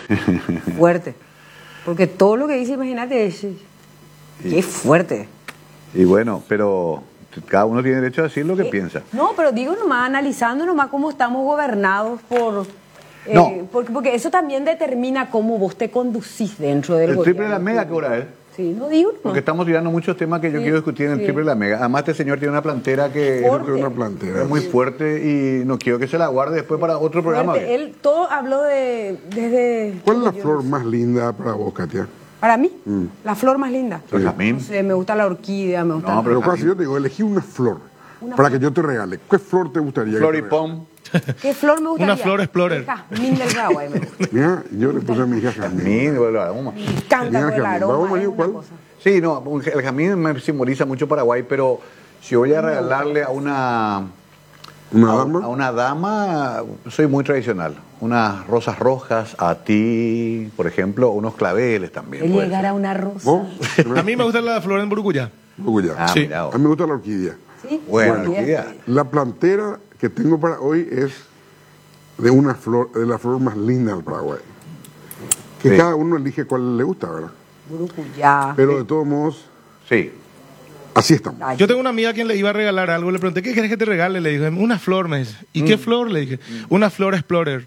Fuerte. Porque todo lo que dice, imagínate, es fuerte. Y bueno, pero cada uno tiene derecho a decir lo que piensa. No, pero digo nomás, analizando nomás cómo estamos gobernados por... No. Porque eso también determina cómo vos te conducís dentro del El triple de la gobierno. mega, ¿qué hora es? Sí, no digo nomás. Porque estamos tirando muchos temas que yo quiero discutir en el triple de la mega. Además, este señor tiene una plantera que Fuerte. es muy fuerte y no quiero que se la guarde después para otro programa. Fuerte. Él todo habló desde... ¿Cuál es la flor más linda para vos, Katia? Para mí, la flor más linda. El jazmín. No sé, me gusta la orquídea, me gusta... No, Pero casi yo te digo, elegí una flor para que yo te regale. ¿Qué flor te gustaría? Floripom. ¿Qué flor me gustaría? Una flor explorer. El jazmín del Paraguay me gusta. Mira, yo le puse a mi hija jazmín. Jazmín, bueno, aroma. Me encanta con el aroma. Vamos, es una ¿cuál? cosa. Sí, no, el jazmín me simboliza mucho Paraguay, pero si voy a regalarle a ¿Una a dama? una dama, soy muy tradicional. Unas rosas rojas, a ti, por ejemplo, unos claveles también. El puede llegar ser. a una rosa. ¿Vos? A mí me gusta la flor en Burucuyá. Uruguay. Ah, Sí. mirá A vos. mí me gusta la orquídea. ¿Sí? Bueno, Bien. orquídea. La plantera que tengo para hoy es de una flor, de la flor más linda del Paraguay. Que Sí. cada uno elige cuál le gusta, ¿verdad? Burucuyá. Pero de todos modos, Sí. así estamos. Ay, Yo tengo una amiga a quien le iba a regalar algo, le pregunté, ¿qué querés que te regale? Le dije, una flor, me dice. ¿Y qué flor? Le dije, una flor explorer.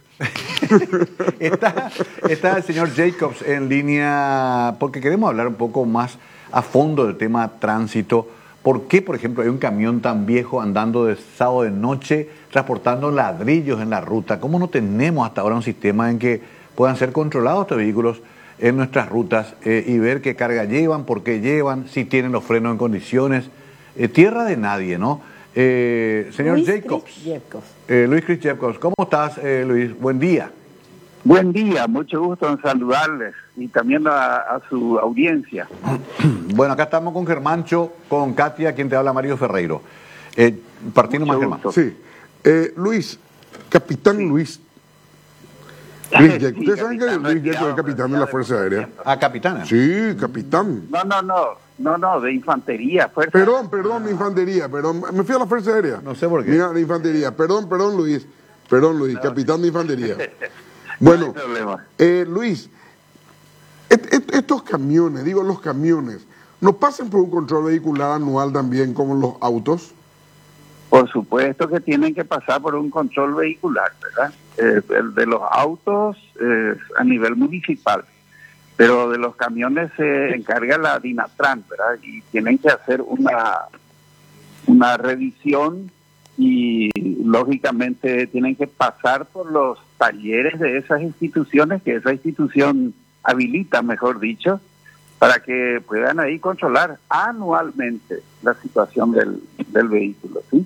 Está el señor Jacobs en línea porque queremos hablar un poco más a fondo del tema tránsito. ¿Por qué, por ejemplo, hay un camión tan viejo andando de sábado de noche transportando ladrillos en la ruta? ¿Cómo no tenemos hasta ahora un sistema en que puedan ser controlados estos vehículos en nuestras rutas y ver qué carga llevan, por qué llevan, si tienen los frenos en condiciones? Tierra de nadie, ¿no? Señor Luis Jacobs. Chris Jacobs. Luis Chris Jacobs, ¿cómo estás, Luis? Buen día. Buen día, mucho gusto en saludarles y también a su audiencia. Bueno, acá estamos con Germancho, con Katia, quien te habla, Mario Ferreiro. Partimos más, Mucho Germán. gusto. Sí. Luis, capitán Luis. Luis Jack. Ustedes saben que capitán Luis Jack es el retirado, capitán de la Fuerza Aérea. Ah, capitana. Sí, capitán. No, de infantería, fuerza. Perdón, de infantería, perdón. Me fui a la Fuerza Aérea. No sé por qué. Mira, de infantería. Perdón, Luis. Perdón, Luis, capitán de infantería. Bueno, No hay problema. Luis, estos camiones, digo los camiones, ¿no pasan por un control vehicular anual también como los autos? Por supuesto que tienen que pasar por un control vehicular, ¿verdad? El de los autos a nivel municipal, pero de los camiones se encarga la Dinatran, ¿verdad? Y tienen que hacer una revisión y lógicamente tienen que pasar por los talleres de esas instituciones, que esa institución habilita, mejor dicho, para que puedan ahí controlar anualmente la situación del vehículo, ¿sí?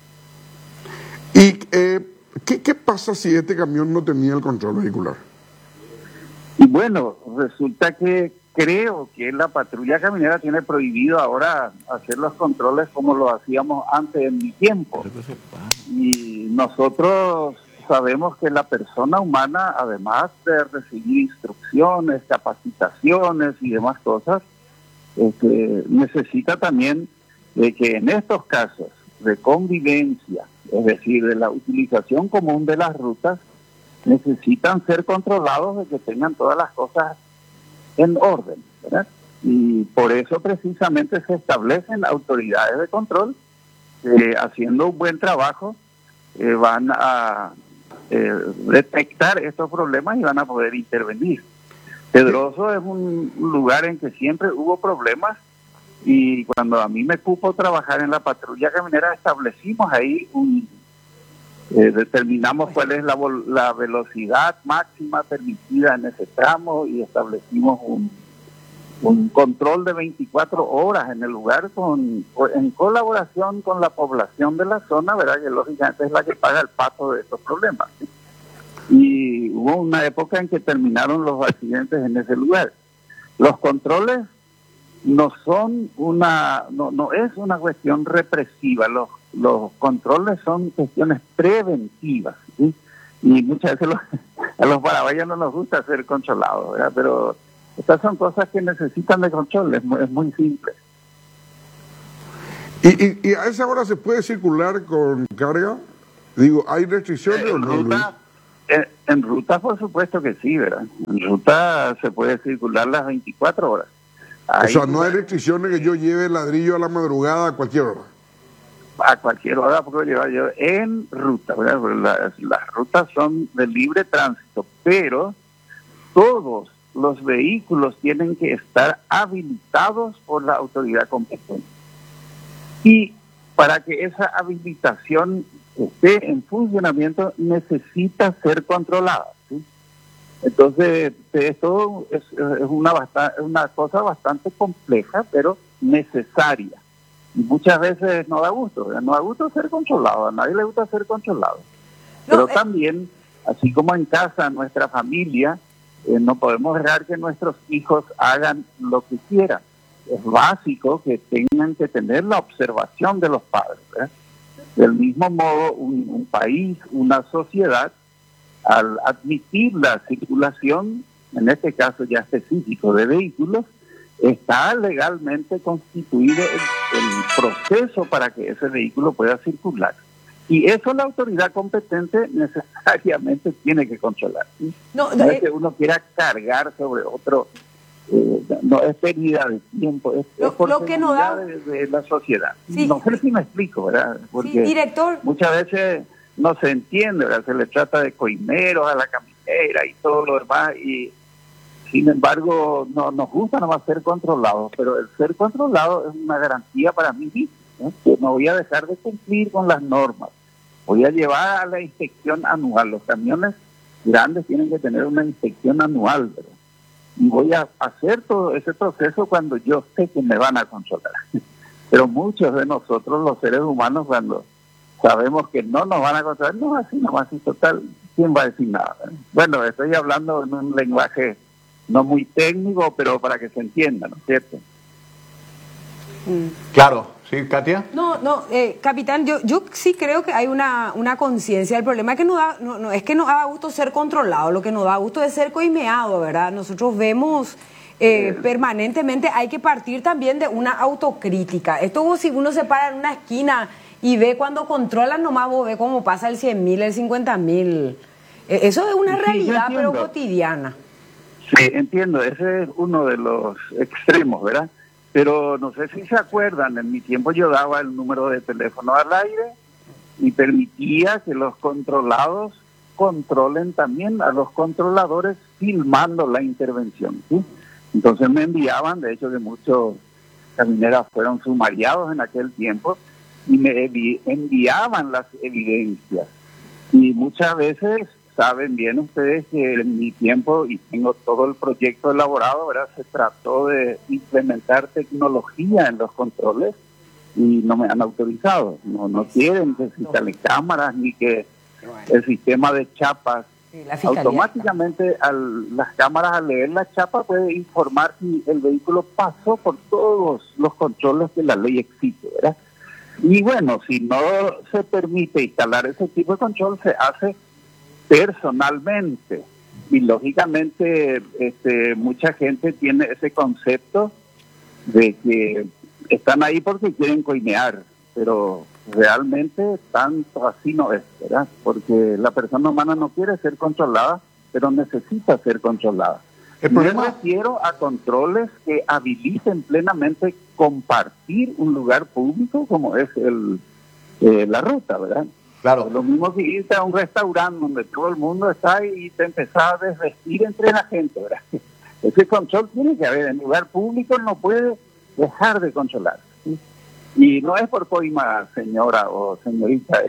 ¿Y qué pasa si este camión no tenía el control vehicular? Y bueno, resulta que creo que la patrulla caminera tiene prohibido ahora hacer los controles como lo hacíamos antes en mi tiempo. Y nosotros sabemos que la persona humana, además de recibir instrucciones, capacitaciones y demás cosas, necesita también de que en estos casos de convivencia, es decir, de la utilización común de las rutas, necesitan ser controlados de que tengan todas las cosas en orden, ¿verdad? Y por eso precisamente se establecen autoridades de control que haciendo un buen trabajo van a detectar estos problemas y van a poder intervenir. Pedroso es un lugar en que siempre hubo problemas y cuando a mí me cupo trabajar en la patrulla caminera establecimos ahí determinamos cuál es la velocidad máxima permitida en ese tramo y establecimos un control de 24 horas en el lugar en colaboración con la población de la zona, ¿verdad? Que lógicamente es la que paga el pato de estos problemas, ¿sí? Y hubo una época en que terminaron los accidentes en ese lugar. Los controles no son no es una cuestión represiva, los controles son cuestiones preventivas, ¿sí? Y muchas veces a los paraguayos no nos gusta ser controlados, ¿verdad? Pero estas son cosas que necesitan de control, es muy simple. ¿Y a esa hora se puede circular con carga? Digo, ¿hay restricciones o no, Luis? En ruta, por supuesto que sí, ¿verdad? En ruta se puede circular las 24 horas. O sea, no hay restricciones que yo lleve ladrillo a la madrugada a cualquier hora. A cualquier hora puedo llevar yo en ruta, ¿verdad? Las rutas son de libre tránsito, pero todos los vehículos tienen que estar habilitados por la autoridad competente. Y para que esa habilitación esté en funcionamiento necesita ser controlada, ¿sí? Entonces, esto es una cosa bastante compleja, pero necesaria. Y muchas veces no da gusto, ¿verdad? No da gusto ser controlado, a nadie le gusta ser controlado. Pero también, así como en casa, nuestra familia, no podemos dejar que nuestros hijos hagan lo que quieran. Es básico que tengan que tener la observación de los padres, ¿verdad? Del mismo modo, un país, una sociedad, al admitir la circulación, en este caso ya específico de vehículos, está legalmente constituido el proceso para que ese vehículo pueda circular. Y eso la autoridad competente necesariamente tiene que controlar, ¿sí? No es que uno quiera cargar sobre otro, no es pérdida de tiempo, es lo que no da de la sociedad. Sí. No sé si me explico, ¿verdad? Porque sí, director, muchas veces no se entiende, ¿verdad? Se le trata de coimeros a la caminera y todo lo demás, y sin embargo no nos gusta nomás ser controlados, pero el ser controlado es una garantía para mí mismo, ¿no? Que no voy a dejar de cumplir con las normas, voy a llevar a la inspección anual. Los camiones grandes tienen que tener una inspección anual, ¿verdad? Y voy a hacer todo ese proceso cuando yo sé que me van a controlar. Pero muchos de nosotros, los seres humanos, cuando sabemos que no nos van a controlar, no, así nomás, y total, ¿quién va a decir nada? Bueno, estoy hablando en un lenguaje no muy técnico, pero para que se entienda, ¿no es cierto? Claro, ¿sí, Katia? Capitán, yo sí creo que hay una conciencia. El problema es que no es que nos da gusto ser controlado, lo que nos da gusto es ser coimeado, ¿verdad? Nosotros vemos permanentemente, hay que partir también de una autocrítica. Esto como si uno se para en una esquina y ve cuando controlan nomás, vos ve cómo pasa el 100.000, el 50.000. Eso es una realidad, pero cotidiana. Sí, entiendo, ese es uno de los extremos, ¿verdad? Pero no sé si se acuerdan, en mi tiempo yo daba el número de teléfono al aire y permitía que los controlados controlen también a los controladores filmando la intervención, ¿sí? Entonces me enviaban, de hecho que muchos camineras fueron sumariados en aquel tiempo, y me enviaban las evidencias. Y muchas veces, saben bien ustedes que en mi tiempo, y tengo todo el proyecto elaborado, ¿verdad? Se trató de implementar tecnología en los controles y no me han autorizado. No quieren que se instalen cámaras ni que el sistema de chapas. Automáticamente las cámaras, al leer la chapa, puede informar si el vehículo pasó por todos los controles que la ley exige, ¿verdad? Y bueno, si no se permite instalar ese tipo de control, se hace personalmente. Y lógicamente mucha gente tiene ese concepto de que están ahí porque quieren coimear, pero realmente tanto así no es, ¿verdad? Porque la persona humana no quiere ser controlada, pero necesita ser controlada. Me refiero a controles que habiliten plenamente compartir un lugar público como es la ruta, ¿verdad? Claro. Lo mismo que irte a un restaurante donde todo el mundo está y te empezás a desvestir entre la gente, ¿verdad? Ese control tiene que haber. En lugar público no puede dejar de controlar, ¿sí? Y no es por coima, señora o señorita,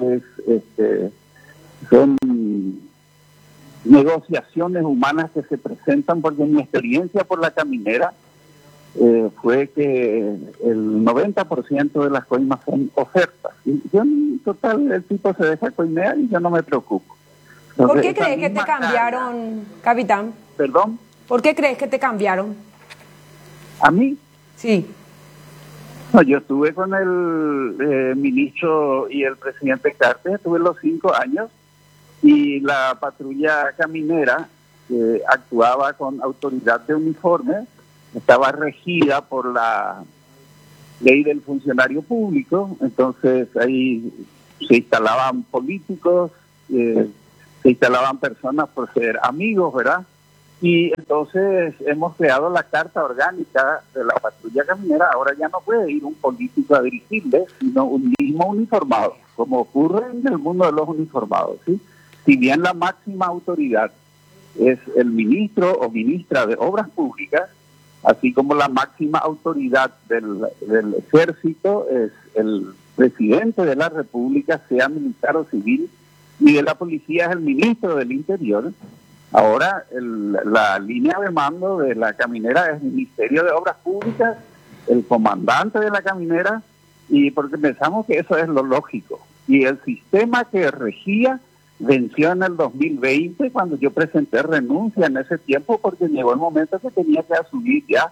son negociaciones humanas que se presentan, porque mi experiencia por la caminera fue que el 90% de las coimas son ofertas. Y yo, en total, el tipo se deja coimear y yo no me preocupo. Entonces, ¿por qué crees que te cambiaron, capitán? ¿Perdón? ¿Por qué crees que te cambiaron? ¿A mí? Sí. No, yo estuve con el ministro y el presidente Carter, estuve los 5 años, y la patrulla caminera actuaba con autoridad de uniforme, estaba regida por la ley del funcionario público. Entonces ahí se instalaban políticos, se instalaban personas por ser amigos, ¿verdad? Y entonces hemos creado la carta orgánica de la patrulla caminera. Ahora ya no puede ir un político a dirigirle, sino un mismo uniformado, como ocurre en el mundo de los uniformados, ¿sí? Si bien la máxima autoridad es el ministro o ministra de Obras Públicas, así como la máxima autoridad del ejército es el presidente de la República, sea militar o civil, y de la policía es el ministro del Interior. Ahora la línea de mando de la caminera es el Ministerio de Obras Públicas, el comandante de la caminera, y porque pensamos que eso es lo lógico. Y el sistema que regía venció en el 2020 cuando yo presenté renuncia en ese tiempo, porque llegó el momento que tenía que asumir ya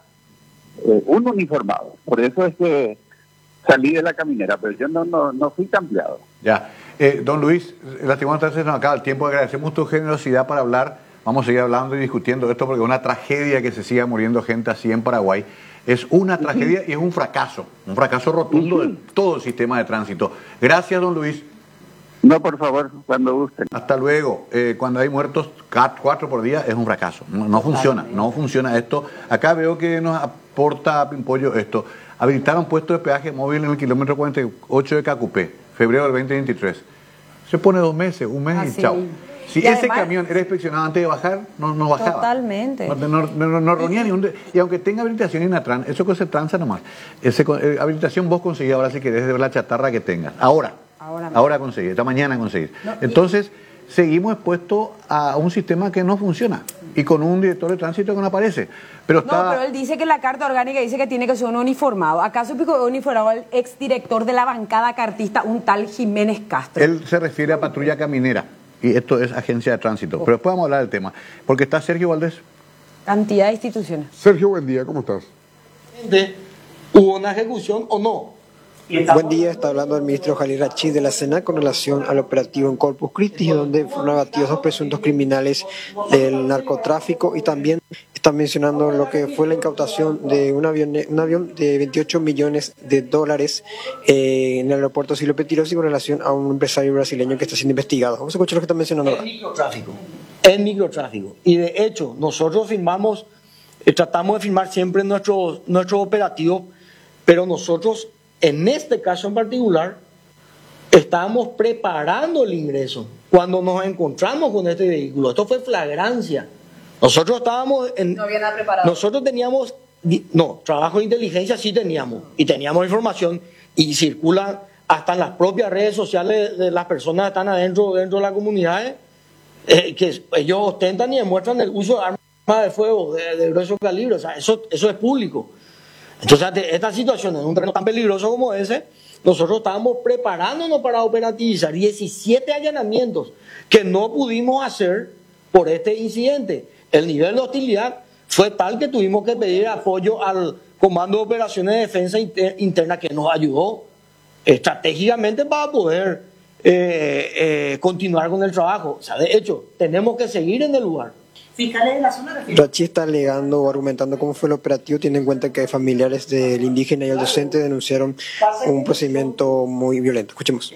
un uniformado. Por eso es que salí de la caminera, pero yo no fui cambiado. Ya. Don Luis, lastimosamente se nos acaba el tiempo. Agradecemos tu generosidad para hablar. Vamos a seguir hablando y discutiendo esto porque es una tragedia que se siga muriendo gente así en Paraguay. Es una tragedia y es un fracaso rotundo de todo el sistema de tránsito. Gracias, don Luis. No, por favor, cuando gusten. Hasta luego. Cuando hay muertos 4 por día es un fracaso. No funciona esto. Acá veo que nos aporta Pimpollo esto. Habilitaron puestos de peaje móvil en el kilómetro 48 de Cacupé, febrero del 2023. Se pone 2 meses, un mes y chao. Si y ese además, camión era inspeccionado antes de bajar, no bajaba. Totalmente. No reunía ni un... Y aunque tenga habilitación Inatran, eso que se tranza nomás. Habilitación vos conseguís ahora si querés de la chatarra que tengas. Ahora conseguís, esta mañana conseguís. Entonces, seguimos expuestos a un sistema que no funciona y con un director de tránsito que no aparece. Pero él dice que la carta orgánica dice que tiene que ser un uniformado. ¿Acaso pico uniformado el exdirector de la bancada cartista, un tal Jiménez Castro? Él se refiere a patrulla caminera. Y esto es agencia de tránsito. Pero después vamos a hablar del tema. Porque está Sergio Valdés. Cantidad de instituciones. Sergio, buen día, ¿cómo estás? ¿Hubo una ejecución o no? Buen día, está hablando el ministro Jalil Rachid de la SENA con relación al operativo en Corpus Christi, donde fueron abatidos 2 presuntos criminales del narcotráfico y también están mencionando lo que fue la incautación de un avión de 28 millones de dólares en el aeropuerto Silvio Petirosi con relación a un empresario brasileño que está siendo investigado. Vamos a escuchar lo que están mencionando ahora. El microtráfico. Y de hecho, nosotros tratamos de firmar siempre nuestros operativos, pero nosotros, en este caso en particular, estábamos preparando el ingreso cuando nos encontramos con este vehículo. Esto fue flagrancia. Nosotros estábamos no había nada preparado. Nosotros teníamos, trabajo de inteligencia sí teníamos, y teníamos información, y circulan hasta en las propias redes sociales de las personas que están dentro de la comunidad, que ellos ostentan y demuestran el uso de armas de fuego de grueso calibre. O sea, eso es público. Entonces, esta situación en un terreno tan peligroso como ese, nosotros estábamos preparándonos para operativizar 17 allanamientos que no pudimos hacer por este incidente. El nivel de hostilidad fue tal que tuvimos que pedir apoyo al Comando de Operaciones de Defensa Interna, que nos ayudó estratégicamente para poder continuar con el trabajo. O sea, de hecho, tenemos que seguir en el lugar. Fiscales de la zona. Rachi está alegando o argumentando cómo fue el operativo, teniendo en cuenta que familiares del indígena y el docente denunciaron un procedimiento muy violento. Escuchemos.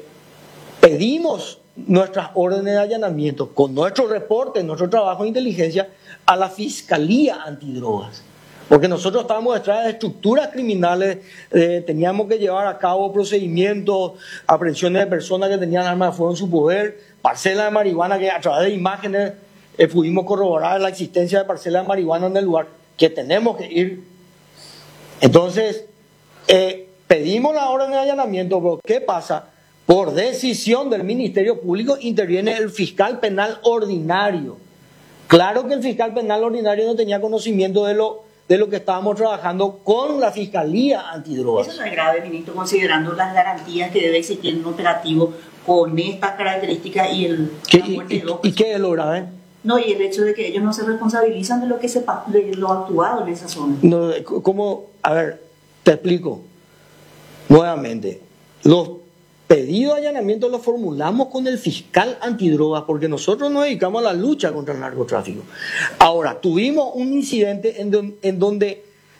Pedimos nuestras órdenes de allanamiento con nuestro reporte, nuestro trabajo de inteligencia a la Fiscalía Antidrogas. Porque nosotros estábamos detrás de estructuras criminales, teníamos que llevar a cabo procedimientos, aprehensiones de personas que tenían armas de fuego en su poder, parcelas de marihuana que a través de imágenes pudimos corroborar la existencia de parcelas de marihuana en el lugar, que tenemos que ir. Entonces, pedimos la orden de allanamiento, pero ¿qué pasa? Por decisión del Ministerio Público interviene el fiscal penal ordinario. Claro que el fiscal penal ordinario no tenía conocimiento de lo que estábamos trabajando con la Fiscalía Antidrogas. Eso no es grave, ministro, considerando las garantías que debe existir en un operativo con estas características y la muerte de 2 personas. ¿Y qué es lo grave? No, y el hecho de que ellos no se responsabilizan de lo actuado en esa zona. No, ¿cómo? A ver, te explico. Nuevamente, los pedidos de allanamiento los formulamos con el fiscal antidrogas porque nosotros nos dedicamos a la lucha contra el narcotráfico. Ahora, tuvimos un incidente en donde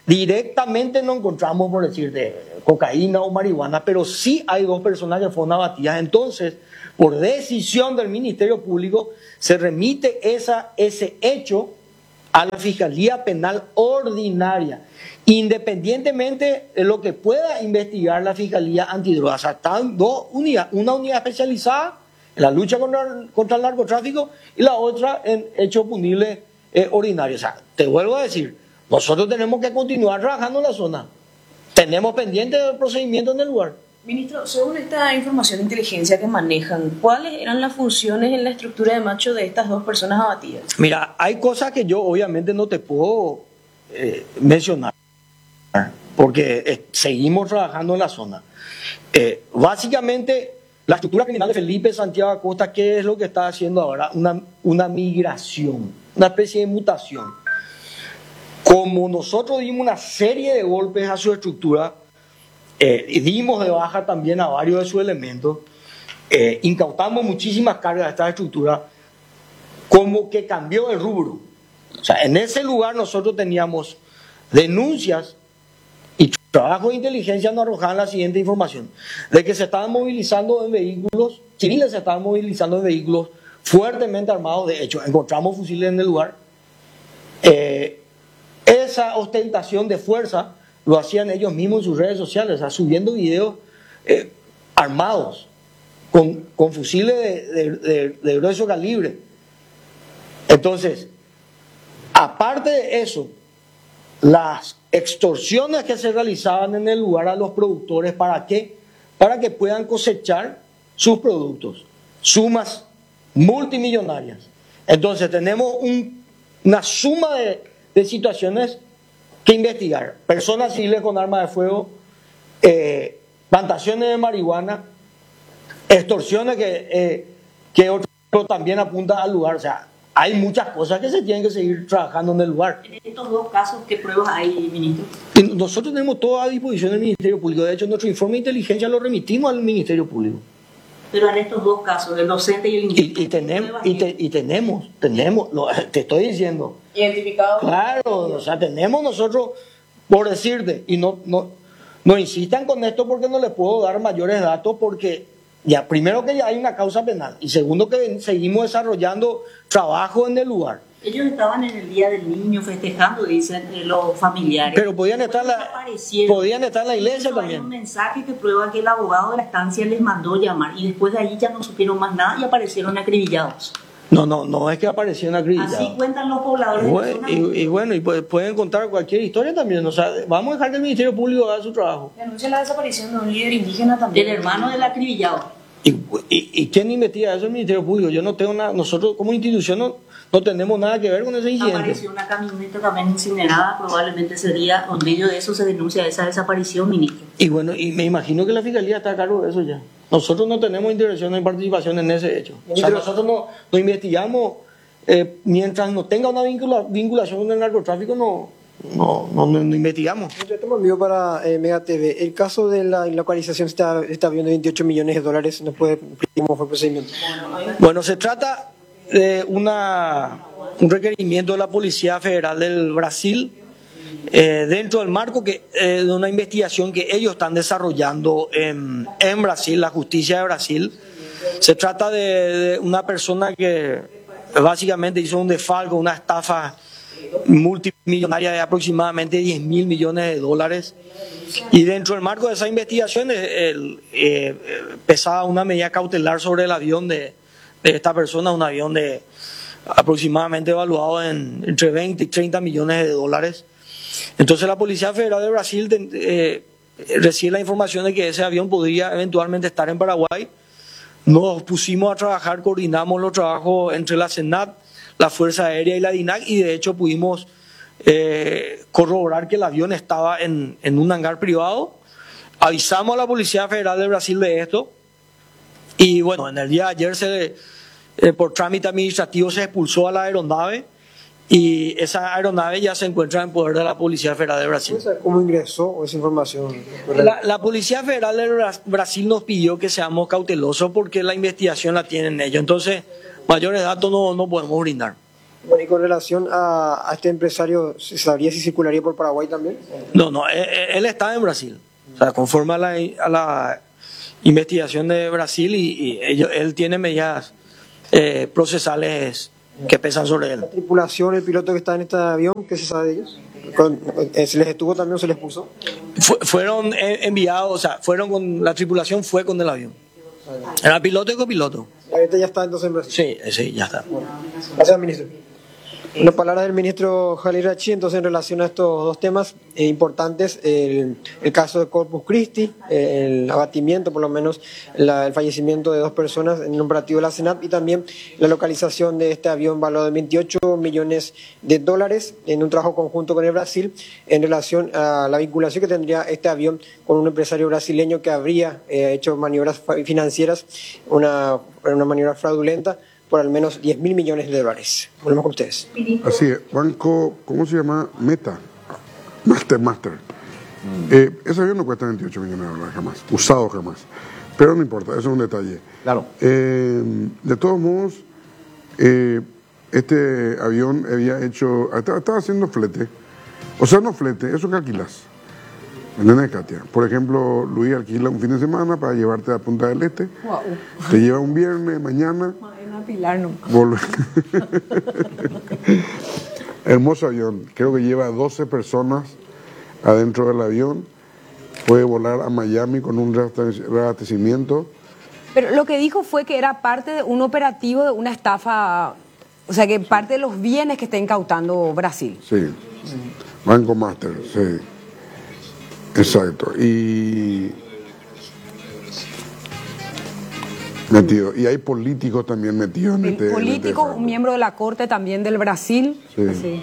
Directamente no encontramos, por decirte, cocaína o marihuana, pero sí hay 2 personas que fueron abatidas. Entonces, por decisión del Ministerio Público, se remite ese hecho a la Fiscalía Penal Ordinaria, independientemente de lo que pueda investigar la Fiscalía Antidrogas. O sea, están 2 unidades, una unidad especializada en la lucha contra el narcotráfico y la otra en hechos punibles ordinarios. O sea, te vuelvo a decir, nosotros tenemos que continuar trabajando en la zona. Tenemos pendiente el procedimiento en el lugar. Ministro, según esta información de inteligencia que manejan, ¿cuáles eran las funciones en la estructura de macho de estas 2 personas abatidas? Mira, hay cosas que yo obviamente no te puedo mencionar, porque seguimos trabajando en la zona. Básicamente, la estructura criminal de Felipe Santiago Acosta, ¿qué es lo que está haciendo ahora? Una migración, una especie de mutación. Como nosotros dimos una serie de golpes a su estructura, y dimos de baja también a varios de sus elementos, incautamos muchísimas cargas de esta estructura, como que cambió el rubro. O sea, en ese lugar nosotros teníamos denuncias y trabajo de inteligencia nos arrojaban la siguiente información: de que se estaban movilizando en vehículos, civiles se estaban movilizando en vehículos fuertemente armados. De hecho, encontramos fusiles en el lugar. Esa ostentación de fuerza lo hacían ellos mismos en sus redes sociales, o sea, subiendo videos armados con fusiles de grueso calibre. Entonces, aparte de eso, las extorsiones que se realizaban en el lugar a los productores, ¿para qué? Para que puedan cosechar sus productos, sumas multimillonarias. Entonces, tenemos una suma de situaciones que investigar: personas civiles con armas de fuego, plantaciones de marihuana, extorsiones que otro también apunta al lugar. O sea, hay muchas cosas que se tienen que seguir trabajando en el lugar. En estos 2 casos, ¿qué pruebas hay, ministro? Y nosotros tenemos todo a disposición del Ministerio Público. De hecho, nuestro informe de inteligencia lo remitimos al Ministerio Público. Pero en estos 2 casos, el docente y el instituto. Y tenemos, te estoy diciendo. ¿Identificado? Claro, o sea, tenemos nosotros, por decirte, y no insistan con esto porque no les puedo dar mayores datos, porque ya, primero que ya hay una causa penal, y segundo que seguimos desarrollando trabajo en el lugar. Ellos estaban en el Día del Niño festejando, dicen los familiares. Pero podían estar en la iglesia también. Hay un mensaje que prueba que el abogado de la estancia les mandó llamar, y después de ahí ya no supieron más nada y aparecieron acribillados. No es que aparecieron acribillados. Así cuentan los pobladores de la zona. Y pueden contar cualquier historia también. O sea, vamos a dejar que el Ministerio Público haga su trabajo. Denuncia la desaparición de un líder indígena también. El hermano del acribillado. ¿Y quién investiga eso? El Ministerio Público. Yo no tengo nada. Nosotros como institución no tenemos nada que ver con ese incidente. Apareció una camioneta también incinerada. Probablemente sería, en medio de eso se denuncia esa desaparición, ministro. Y bueno, y me imagino que la Fiscalía está a cargo de eso ya. Nosotros no tenemos intervención ni participación en ese hecho. O sea, nosotros no investigamos mientras no tenga una vinculación con el narcotráfico, no investigamos. Yo te envío para Mega TV. El caso de la localización está viendo $28 millones. ¿Nos puede explicar cómo fue el procedimiento? Bueno, se trata de un requerimiento de la Policía Federal del Brasil, dentro del marco de una investigación que ellos están desarrollando en Brasil, la justicia de Brasil. Se trata de una persona que básicamente hizo un desfalco, una estafa multimillonaria de aproximadamente $10.000 millones. Y dentro del marco de esa investigación pesaba una medida cautelar sobre el avión de esta persona, un avión de aproximadamente evaluado entre 20 y 30 millones de dólares. Entonces la Policía Federal de Brasil recibe la información de que ese avión podría eventualmente estar en Paraguay. Nos pusimos a trabajar, coordinamos los trabajos entre la CENAP, la Fuerza Aérea y la DINAC, y de hecho pudimos corroborar que el avión estaba en un hangar privado. Avisamos a la Policía Federal de Brasil de esto, y bueno, en el día de ayer por trámite administrativo se expulsó a la aeronave, y esa aeronave ya se encuentra en poder de la Policía Federal de Brasil. ¿Cómo ingresó esa información? La Policía Federal de Brasil nos pidió que seamos cautelosos porque la investigación la tienen ellos. Entonces, mayores datos no podemos brindar. Bueno, y con relación a este empresario, ¿se sabría si circularía por Paraguay también? No, él está en Brasil. O sea, conforme a la investigación de Brasil y él tiene medidas procesales que pesan sobre él. ¿La tripulación, el piloto que está en este avión, qué se sabe de ellos? ¿Se les estuvo también o se les puso? Fueron enviados, o sea, fueron con la tripulación, fue con el avión. Era piloto y copiloto. Ahorita ya está entonces en Brasil. Sí, ya está. Gracias, ministro. Unas palabras del ministro Khalil Rachid, entonces, en relación a estos dos temas importantes, el caso de Corpus Christi, el abatimiento, por lo menos, el fallecimiento de 2 personas en un operativo de la CENAP y también la localización de este avión valorado en $28 millones en un trabajo conjunto con el Brasil en relación a la vinculación que tendría este avión con un empresario brasileño que habría hecho maniobras financieras, una maniobra fraudulenta, por al menos $10.000 millones. Volvemos con ustedes. Así es, banco, ¿cómo se llama? Meta. Master. Ese avión no cuesta $28 millones jamás, usado jamás. Pero no importa, eso es un detalle. Claro. De todos modos, este avión había hecho, estaba haciendo flete. O sea, no flete, eso que alquilas. ¿Me entiendes, Katia? Por ejemplo, Luis alquila un fin de semana para llevarte a Punta del Este. Wow. Te lleva un viernes, mañana. Pilar nunca. Hermoso avión. Creo que lleva 12 personas adentro del avión. Puede volar a Miami con un reabastecimiento. Pero lo que dijo fue que era parte de un operativo de una estafa, o sea, que parte de los bienes que está incautando Brasil. Sí. Banco Master, sí. Exacto. Y metido. Y hay políticos también metidos en este. Políticos, un miembro de la Corte también del Brasil. Sí.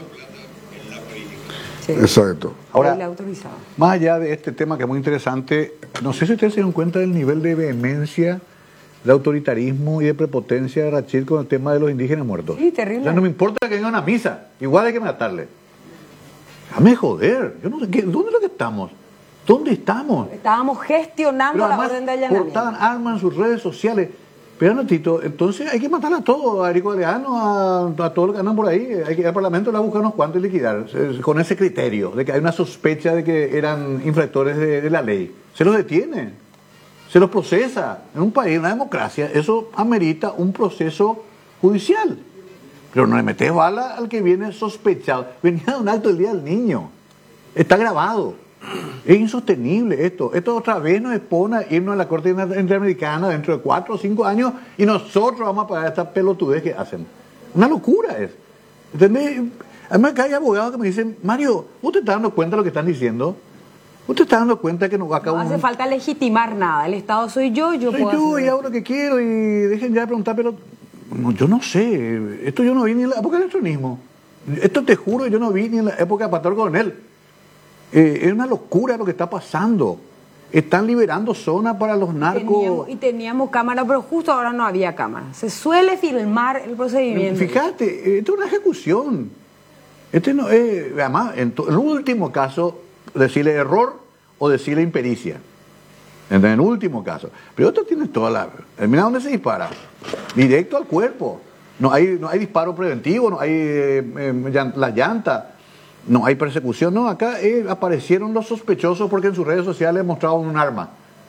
Exacto. Ahora, más allá de este tema que es muy interesante, no sé si ustedes se dieron cuenta del nivel de vehemencia, de autoritarismo y de prepotencia de Rachid con el tema de los indígenas muertos. Sí, terrible. O sea, no me importa que venga a una misa, igual hay que matarle. Déjame joder, yo no sé, ¿dónde es lo que estamos? ¿Dónde estamos? Estábamos gestionando la orden de allanamiento. Portaban armas en sus redes sociales. Pero, Tito, entonces hay que matar a todos, a Erico Galeano, a todos los que andan por ahí. Hay que ir al Parlamento, a buscar unos cuantos y liquidar. Con ese criterio de que hay una sospecha de que eran infractores de la ley. Se los detiene, se los procesa. En un país, en una democracia, eso amerita un proceso judicial. Pero no le metes bala al que viene sospechado. Venía de un acto del Día del Niño. Está grabado. Es insostenible esto. Esto otra vez nos expone a irnos a la Corte Interamericana dentro de 4 o 5 años y nosotros vamos a pagar esta pelotudez que hacen. Una locura es. ¿Entendés? Además, acá hay abogados que me dicen, Mario, ¿usted está dando cuenta de lo que están diciendo? ¿Usted está dando cuenta que no acá no hace falta legitimar nada. El Estado soy yo y hago lo que quiero y dejen ya de preguntar, pero no, yo no sé. Esto yo no vi ni en la época del electronismo. Esto te juro, yo no vi ni en la época de Pastor Coronel. Es una locura lo que está pasando. Están liberando zonas para los narcos. Teníamos cámara, pero justo ahora no había cámara. Se suele filmar el procedimiento. Fíjate, esto es una ejecución. Este no es, además, en el último caso, decirle error o decirle impericia. En el último caso. Pero esto tiene toda la... Mira dónde se dispara. Directo al cuerpo. No hay disparo preventivo, no hay la llanta. No hay persecución, no, acá aparecieron los sospechosos porque en sus redes sociales mostraban un arma.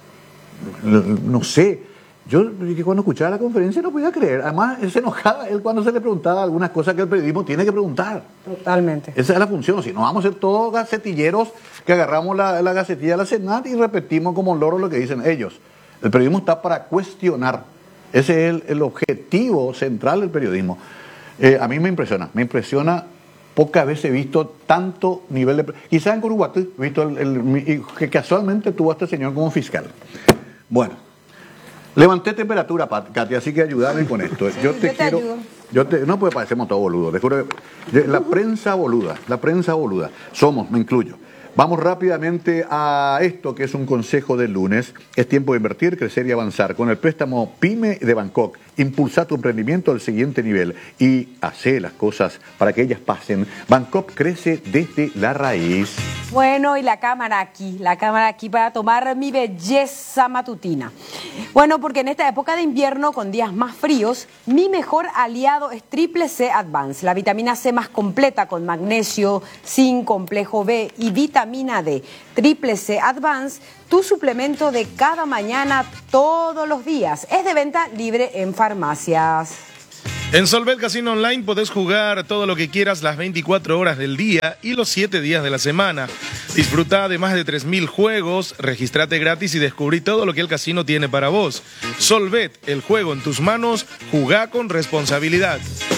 No sé, yo cuando escuchaba la conferencia no podía creer. Además, se enojaba él cuando se le preguntaba algunas cosas que el periodismo tiene que preguntar. Totalmente. Esa es la función, si no vamos a ser todos gacetilleros que agarramos la gacetilla de la Senat y repetimos como loros lo que dicen ellos. El periodismo está para cuestionar. Ese es el objetivo central del periodismo. A mí me impresiona. Pocas veces he visto tanto nivel de... Quizás en Coruguatú he visto que casualmente tuvo a este señor como fiscal. Bueno, levanté temperatura, Katia, así que ayúdame con esto. Sí, yo te ayudo. No, pues parecemos todos boludos. La prensa boluda. Somos, me incluyo. Vamos rápidamente a esto que es un consejo del lunes. Es tiempo de invertir, crecer y avanzar. Con el préstamo PYME de Bangkok, impulsa tu emprendimiento al siguiente nivel y hace las cosas para que ellas pasen. Bangkok crece desde la raíz. Bueno, y la cámara aquí para tomar mi belleza matutina. Bueno, porque en esta época de invierno, con días más fríos, mi mejor aliado es Triple C Advance, la vitamina C más completa con magnesio, zinc, complejo B y vitamina D. Triple C Advance, tu suplemento de cada mañana, todos los días. Es de venta libre en farmacias. En Solvet Casino Online podés jugar todo lo que quieras las 24 horas del día y los 7 días de la semana. Disfruta de más de 3.000 juegos, registrate gratis y descubrí todo lo que el casino tiene para vos. Solvet, el juego en tus manos, jugá con responsabilidad.